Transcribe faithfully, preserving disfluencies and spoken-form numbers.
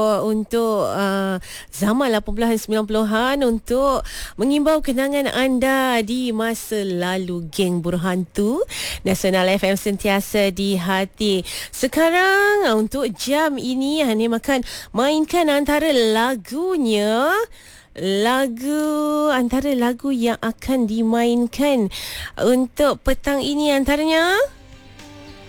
untuk uh, zaman lapan puluhan sembilan puluhan untuk mengimbau kenangan anda di masa lalu, geng Berhantu. Nasional F M sentiasa di hati. Sekarang untuk jam ini Hanim akan mainkan antara lagunya, lagu antara lagu yang akan dimainkan untuk petang ini antaranya